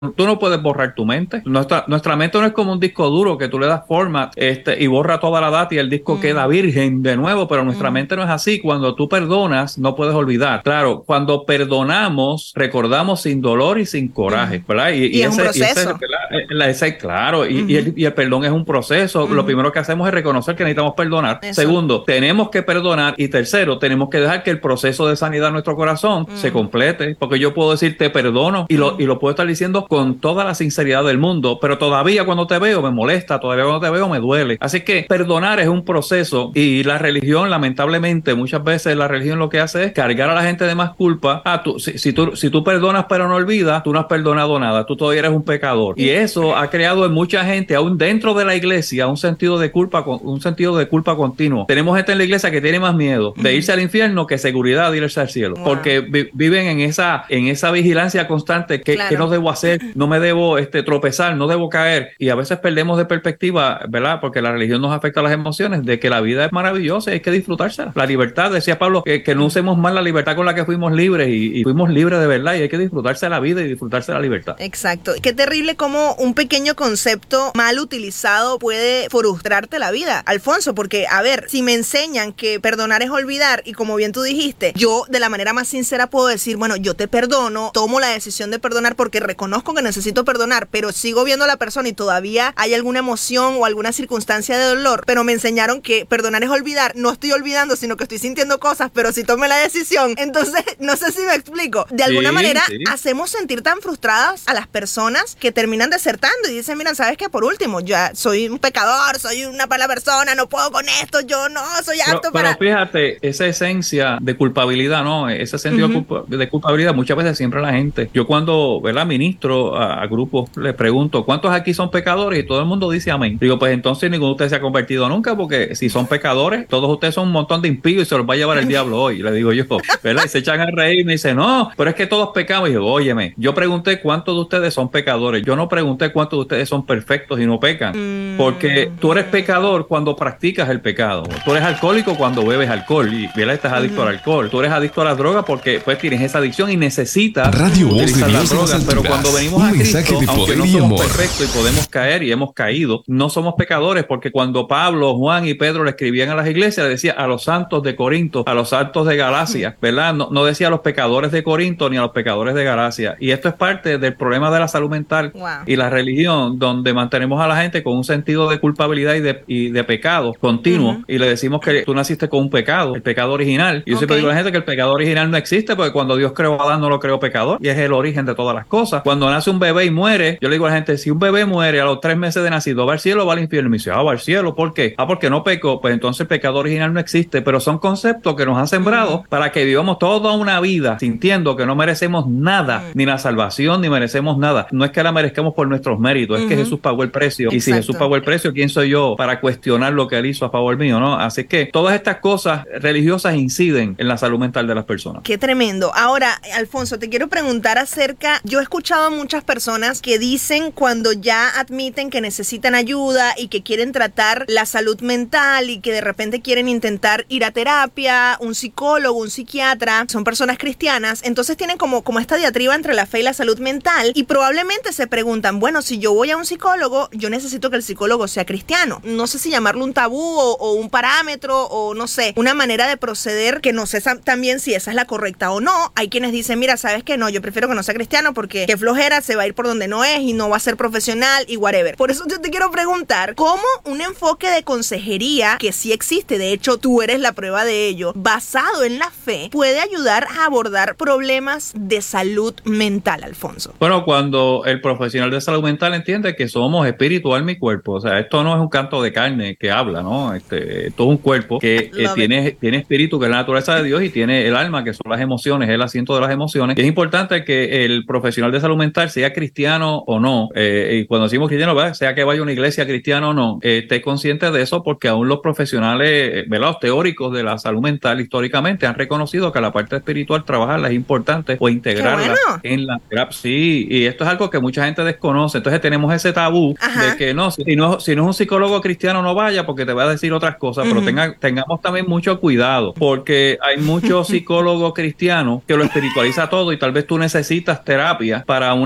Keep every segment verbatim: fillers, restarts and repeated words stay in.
Tú no puedes borrar tu mente. Nuestra, nuestra mente no es como un disco duro que tú le das forma este, y borra toda la data y el disco mm. queda virgen de nuevo, pero nuestra mm. mente no es así. Cuando tú perdonas, no puedes olvidar. Claro, cuando perdonamos, recordamos sin dolor y sin coraje, ¿verdad? Y, y, y es ese, un proceso. Y ese, ese, claro, y, mm. y, el, y el perdón es un proceso. Mm. Lo primero que hacemos es reconocer que necesitamos perdonar. Eso. Segundo, tenemos que perdonar. Y tercero, tenemos que dejar que el proceso de sanidad de nuestro corazón mm. se complete. Porque yo puedo decir te perdono y lo, mm. y lo puedo estar diciendo con toda la sinceridad del mundo, pero todavía cuando te veo me molesta, todavía cuando te veo me duele. Así que perdonar es un proceso y la religión, lamentablemente, muchas veces la religión lo que hace es cargar a la gente de más culpa. Ah, tú, si, si, tú, si tú perdonas pero no olvidas, tú no has perdonado nada, tú todavía eres un pecador. Y eso ha creado en mucha gente, aún dentro de la iglesia, un sentido de culpa, un sentido de culpa continuo. Tenemos gente en la iglesia que tiene más miedo de irse al infierno que seguridad de irse al cielo, wow. porque vi, viven en esa, en esa vigilancia constante que, claro. que no debo hacer, no me debo este, tropezar, no debo caer, y a veces perdemos de perspectiva, ¿verdad? Porque la religión nos afecta a las emociones, de que la vida es maravillosa y hay que disfrutársela. La libertad, decía Pablo, que, que no usemos mal la libertad con la que fuimos libres y, y fuimos libres de verdad, y hay que disfrutarse la vida y disfrutarse la libertad. Exacto. Qué terrible cómo un pequeño concepto mal utilizado puede frustrarte la vida, Alfonso, porque, a ver, si me enseñan que perdonar es olvidar, y como bien tú dijiste, yo de la manera más sincera puedo decir, bueno, yo te perdono, tomo la decisión de perdonar porque reconozco que necesito perdonar, pero sigo viendo a la persona y todavía hay alguna emoción o alguna circunstancia de dolor, pero me enseñaron que perdonar es olvidar. No estoy olvidando, sino que estoy sintiendo cosas, pero si tomé la decisión. Entonces, no sé si me explico. De alguna sí, manera, sí. hacemos sentir tan frustradas a las personas que terminan desertando y dicen, mira, ¿sabes qué? Por último, ya soy un pecador, soy una mala persona, no puedo con esto, yo no soy apto pero, para... Pero fíjate, esa esencia de culpabilidad, ¿no? Ese sentido uh-huh. de, culpa, de culpabilidad muchas veces siempre la gente. Yo cuando, ¿verdad? Ministro a, a grupos, les pregunto, ¿cuántos aquí son pecadores? Y todo el mundo dice amén. Digo, pues entonces ninguno de ustedes se ha convertido nunca, porque si son pecadores, todos ustedes son un montón de impíos y se los va a llevar el diablo hoy. Le digo yo, ¿verdad? Y se echan a reír y me dicen, no, pero es que todos pecamos. Y digo, óyeme, yo pregunté cuántos de ustedes son pecadores. Yo no pregunté cuántos de ustedes son perfectos y no pecan. Mm. Porque tú eres pecador cuando practicas el pecado. Tú eres alcohólico cuando bebes alcohol y, ¿verdad? Estás adicto mm. al alcohol. Tú eres adicto a las drogas porque pues tienes esa adicción y necesitas Radio utilizar Voz las drogas. Pero cuando venimos a Cristo, aunque no somos perfectos y podemos caer y hemos caído, no somos pecadores, porque cuando Pablo, Juan y Pedro le escribían a las iglesias, le decía a los santos de Corinto, a los santos de Galacia, ¿verdad? No, no decía a los pecadores de Corinto ni a los pecadores de Galacia. Y esto es parte del problema de la salud mental wow. y la religión, donde mantenemos a la gente con un sentido de culpabilidad y de, y de pecado continuo, uh-huh. y le decimos que tú naciste con un pecado, el pecado original. Y yo okay. siempre digo a la gente que el pecado original no existe, porque cuando Dios creó a Adán no lo creó pecador, y es el origen de todas las cosas. Cuando nace un bebé y muere, yo le digo a la gente, si un bebé muere a los tres meses de nacido, ¿va al cielo o va al infierno? Y me dice, ah, va al cielo, ¿por qué? Ah, porque no pecó. Pues entonces el pecado original no existe, pero son conceptos que nos han sembrado uh-huh. para que vivamos toda una vida sintiendo que no merecemos nada, uh-huh. ni la salvación, ni merecemos nada. No es que la merezcamos por nuestros méritos, uh-huh. es que Jesús pagó el precio. Exacto. Y si Jesús pagó el precio, ¿quién soy yo para cuestionar lo que él hizo a favor mío, no? Así que todas estas cosas religiosas inciden en la salud mental de las personas. Qué tremendo. Ahora, Alfonso, te quiero preguntar acerca, yo he escuchado a muchas personas que dicen cuando ya admiten que necesitan ayuda y que quieren tratar la salud mental y que de repente quieren intentar ir a terapia, un psicólogo, un psiquiatra, son personas cristianas, entonces tienen como, como esta diatriba entre la fe y la salud mental y probablemente se preguntan, bueno, si yo voy a un psicólogo, yo necesito que el psicólogo sea cristiano. No sé si llamarlo un tabú o, o un parámetro o no sé, una manera de proceder que no sé también si esa es la correcta o no. Hay quienes dicen, mira, ¿sabes qué? No, yo prefiero que no sea cristiano porque qué flojera, se va a ir por donde no es y no va a ser profesional y whatever. Por eso yo te quiero preguntar, ¿cómo un enfoque de consejería, que sí existe, de hecho tú eres la prueba de ello, basado en la fe, puede ayudar a abordar problemas de salud mental, Alfonso? Bueno, cuando el profesional de salud mental entiende que somos espíritu, alma y cuerpo, o sea, esto no es un canto de carne que habla, ¿no? Este, esto es un cuerpo que eh, tiene, tiene espíritu, que es la naturaleza de Dios, y tiene el alma, que son las emociones, es el asiento de las emociones. Y es importante que el profesional de salud mental, sea cristiano o no, eh, y cuando decimos cristiano, ¿verdad? Sea que vaya a una iglesia cristiana o no, eh, esté consciente de eso, porque aún los profesionales, ¿verdad? Los teóricos de la salud mental históricamente han reconocido que la parte espiritual, trabajarla es importante o integrarla bueno. en la terapia. Sí, y esto es algo que mucha gente desconoce. Entonces tenemos ese tabú Ajá. de que no, si no, si no es un psicólogo cristiano no vaya porque te va a decir otras cosas, uh-huh. pero tenga, tengamos también mucho cuidado, porque hay muchos psicólogos cristianos que lo espiritualiza todo y tal vez tú necesitas terapia para una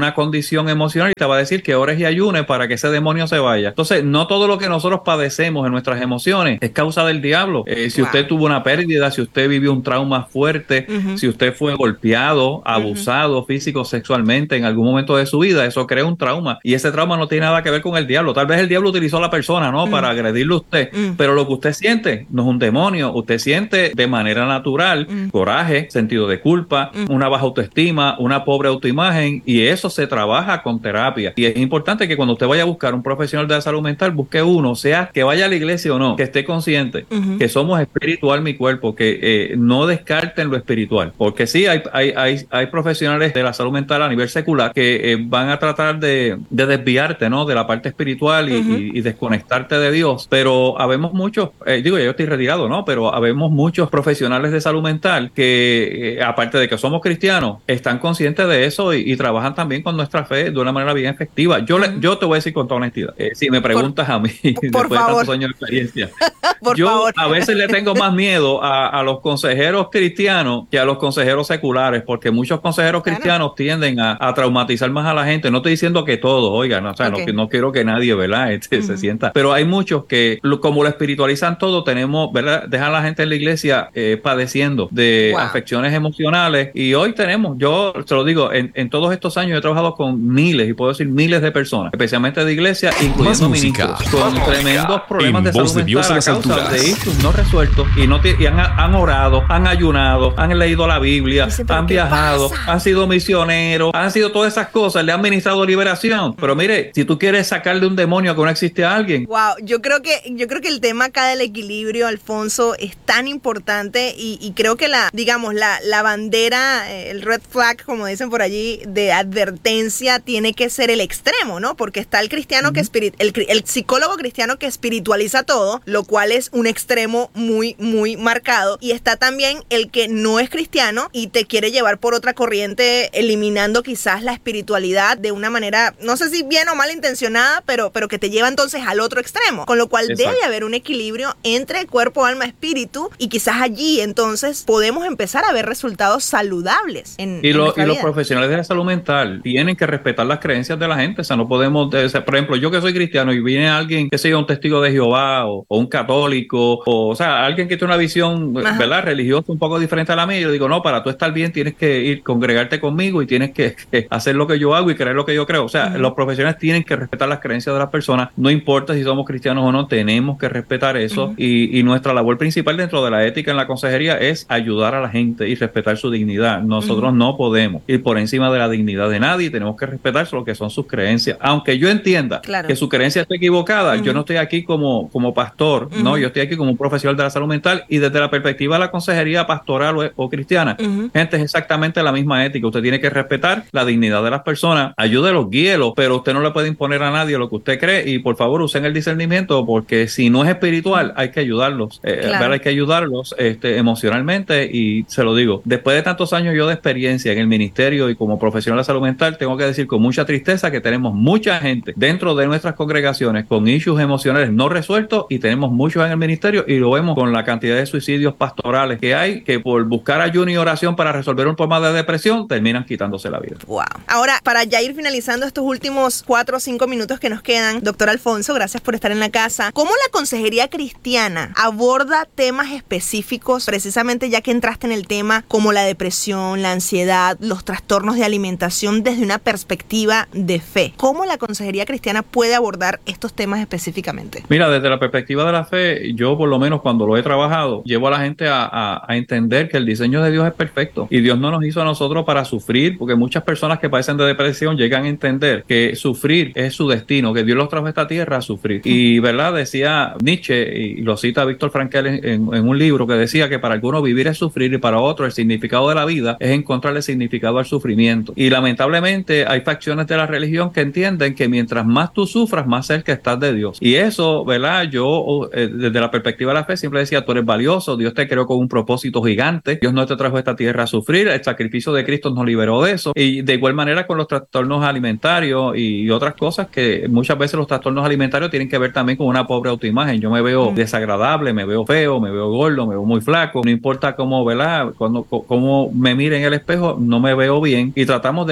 una condición emocional y te va a decir que ores y ayunes para que ese demonio se vaya. Entonces, no todo lo que nosotros padecemos en nuestras emociones es causa del diablo. Eh, si wow. usted tuvo una pérdida, si usted vivió un trauma fuerte, uh-huh. si usted fue golpeado, abusado uh-huh. físico, sexualmente en algún momento de su vida, eso crea un trauma. Y ese trauma no tiene nada que ver con el diablo. Tal vez el diablo utilizó a la persona, ¿no? Uh-huh. Para agredirle a usted. Uh-huh. Pero lo que usted siente no es un demonio. Usted siente de manera natural uh-huh. coraje, sentido de culpa, uh-huh. una baja autoestima, una pobre autoimagen, y eso se trabaja con terapia. Y es importante que cuando usted vaya a buscar un profesional de la salud mental, busque uno, sea que vaya a la iglesia o no, que esté consciente uh-huh. que somos espiritual mi cuerpo, que eh, no descarten lo espiritual, porque sí hay, hay, hay, hay profesionales de la salud mental a nivel secular que eh, van a tratar de, de desviarte, ¿no? De la parte espiritual y, uh-huh. y, y desconectarte de Dios, pero habemos muchos, eh, digo, yo estoy retirado, ¿no? Pero habemos muchos profesionales de salud mental que, eh, aparte de que somos cristianos, están conscientes de eso y, y trabajan también con nuestra fe de una manera bien efectiva. Yo, uh-huh. le, yo te voy a decir con toda honestidad, eh, si me preguntas por, a mí, por después favor. de tantos años de experiencia, por yo favor. a veces le tengo más miedo a, a los consejeros cristianos que a los consejeros seculares, porque muchos consejeros claro. cristianos tienden a, a traumatizar más a la gente. No estoy diciendo que todos, oigan, o sea, okay. no, no quiero que nadie, ¿verdad? Este, uh-huh. se sienta, pero hay muchos que lo, como lo espiritualizan todo, tenemos, ¿verdad? Dejan a la gente en la iglesia eh, padeciendo de wow. afecciones emocionales, y hoy tenemos, yo te lo digo, en, en todos estos años he trabajado con miles, y puedo decir miles de personas, especialmente de iglesia, incluyendo ministros, con tremendos problemas de salud mental a causa de issues no resueltos, y, no te, y han, han orado, han ayunado, han leído la Biblia, Dice, han viajado, pasa? han sido misioneros, han sido todas esas cosas, le han ministrado liberación. Pero mire, si tú quieres sacarle un demonio que no existe a alguien. Wow, yo creo que yo creo que el tema acá del equilibrio, Alfonso, es tan importante, y, y creo que la, digamos, la, la bandera, el red flag, como dicen por allí, de advertencia tiene que ser el extremo, ¿no? Porque está el cristiano uh-huh. que espirit- el, el psicólogo cristiano que espiritualiza todo, lo cual es un extremo muy, muy marcado, y está también el que no es cristiano y te quiere llevar por otra corriente, eliminando quizás la espiritualidad de una manera, no sé si bien o mal intencionada, pero, pero que te lleva entonces al otro extremo, con lo cual Exacto. debe haber un equilibrio entre cuerpo, alma, espíritu, y quizás allí entonces podemos empezar a ver resultados saludables en, y, en lo, nuestra y vida. Los profesionales de la salud mental tienen que respetar las creencias de la gente. O sea, no podemos, o sea, por ejemplo, yo que soy cristiano y viene alguien que sea un testigo de Jehová o, o un católico, o, o sea, alguien que tiene una visión, Ajá. ¿verdad?, religiosa un poco diferente a la mía, yo digo, no, para tú estar bien tienes que ir, congregarte conmigo, y tienes que, que hacer lo que yo hago y creer lo que yo creo. O sea, uh-huh. los profesionales tienen que respetar las creencias de las personas, no importa si somos cristianos o no, tenemos que respetar eso, uh-huh. y, y nuestra labor principal dentro de la ética en la consejería es ayudar a la gente y respetar su dignidad. Nosotros uh-huh. no podemos ir por encima de la dignidad de nadie, tenemos que respetar lo que son sus creencias, aunque yo entienda claro. que su creencia está equivocada. Uh-huh. Yo no estoy aquí como, como pastor, uh-huh. no, yo estoy aquí como un profesional de la salud mental, y desde la perspectiva de la consejería pastoral o, o cristiana, uh-huh. gente, es exactamente la misma ética. Usted tiene que respetar la dignidad de las personas, ayúdelos, guíelos, pero usted no le puede imponer a nadie lo que usted cree, y por favor usen el discernimiento, porque si no es espiritual hay que ayudarlos, eh, claro. hay que ayudarlos este, emocionalmente. Y se lo digo, después de tantos años yo de experiencia en el ministerio y como profesional de salud mental, tengo que decir con mucha tristeza que tenemos mucha gente dentro de nuestras congregaciones con issues emocionales no resueltos, y tenemos muchos en el ministerio, y lo vemos con la cantidad de suicidios pastorales que hay, que por buscar ayuno y oración para resolver un problema de depresión terminan quitándose la vida. Wow. Ahora, para ya ir finalizando estos últimos cuatro o cinco minutos que nos quedan, doctor Alfonso, gracias por estar en la casa. ¿Cómo la consejería cristiana aborda temas específicos, precisamente ya que entraste en el tema, como la depresión, la ansiedad, los trastornos de alimentación, desde una perspectiva de fe? ¿Cómo la consejería cristiana puede abordar estos temas específicamente? Mira, desde la perspectiva de la fe, yo por lo menos cuando lo he trabajado, llevo a la gente a, a, a entender que el diseño de Dios es perfecto, y Dios no nos hizo a nosotros para sufrir, porque muchas personas que padecen de depresión llegan a entender que sufrir es su destino, que Dios los trajo a esta tierra a sufrir. Y verdad, decía Nietzsche, y lo cita Víctor Frankl en, en, en un libro, que decía que para algunos vivir es sufrir, y para otros el significado de la vida es encontrarle significado al sufrimiento. Y lamentablemente hay facciones de la religión que entienden que mientras más tú sufras, más cerca estás de Dios. Y eso, ¿verdad? Yo, eh, desde la perspectiva de la fe, siempre decía, tú eres valioso, Dios te creó con un propósito gigante, Dios no te trajo a esta tierra a sufrir, el sacrificio de Cristo nos liberó de eso. Y de igual manera con los trastornos alimentarios y otras cosas, que muchas veces los trastornos alimentarios tienen que ver también con una pobre autoimagen. Yo me veo mm. desagradable, me veo feo, me veo gordo, me veo muy flaco, no importa cómo, ¿verdad? Cuando, cómo me mire en el espejo, no me veo bien, y tratamos de levantar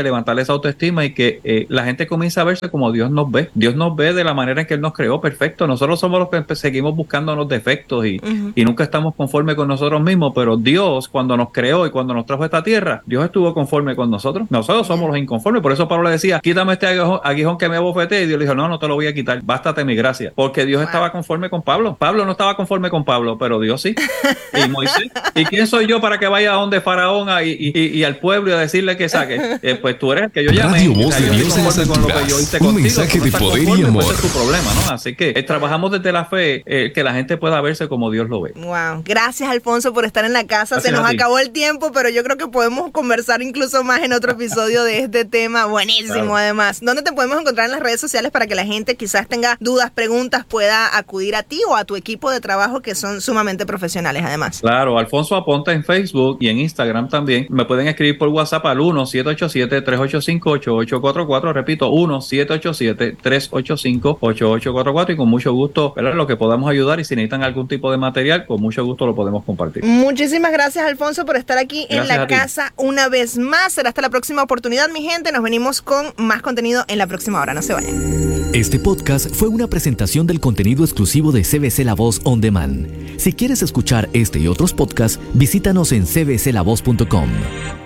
esa autoestima y que eh, la gente comienza a verse como Dios nos ve. Dios nos ve de la manera en que Él nos creó, perfecto. Nosotros somos los que seguimos buscando los defectos y, uh-huh. y nunca estamos conformes con nosotros mismos, pero Dios, cuando nos creó y cuando nos trajo a esta tierra, Dios estuvo conforme con nosotros. Nosotros somos los inconformes. Por eso Pablo le decía, quítame este aguijón, aguijón que me abofeté, y Dios le dijo, no, no te lo voy a quitar, bástate mi gracia. Porque Dios wow. estaba conforme con Pablo. Pablo no estaba conforme con Pablo, pero Dios sí. Y Moisés. ¿Y quién soy yo para que vaya a donde Faraón a, y, y, y al pueblo y a decirle que saque? Eh, pues tú eres el que yo llamé. Radio Voz de Dios en las Alturas. Un mensaje de poder y amor. Ese es tu problema, ¿no? Así que eh, trabajamos desde la fe, eh, que la gente pueda verse como Dios lo ve. Wow. Gracias, Alfonso, por estar en la casa. Gracias. Se nos acabó el tiempo, pero yo creo que podemos conversar incluso más en otro episodio de este tema. Buenísimo, claro. Además. ¿Dónde te podemos encontrar en las redes sociales para que la gente quizás tenga dudas, preguntas, pueda acudir a ti o a tu equipo de trabajo, que son sumamente profesionales, además? Claro, Alfonso Aponte en Facebook y en Instagram también. Me pueden escribir por WhatsApp al uno siete ocho siete, tres ocho cinco, ocho ocho cuatro cuatro. Repito, uno siete ocho siete, tres ocho cinco, ocho ocho cuatro cuatro, y con mucho gusto, ¿verdad?, lo que podamos ayudar, y si necesitan algún tipo de material, con mucho gusto lo podemos compartir. Muchísimas gracias, Alfonso, por estar aquí gracias en la casa una vez más. Será hasta la próxima oportunidad, mi gente. Nos venimos con más contenido en la próxima hora. No se vayan. Este podcast fue una presentación del contenido exclusivo de C B C La Voz On Demand. Si quieres escuchar este y otros podcasts, visítanos en c b c la voz punto com.